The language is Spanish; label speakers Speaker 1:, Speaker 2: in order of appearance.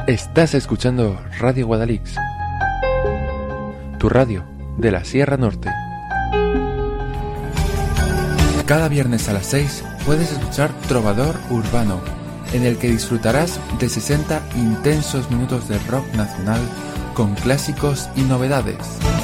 Speaker 1: Estás escuchando Radio Guadalix, tu radio de la Sierra Norte. Cada viernes a las 6 puedes escuchar Trovador Urbano, en el que disfrutarás de 60 intensos minutos de rock nacional con clásicos y novedades.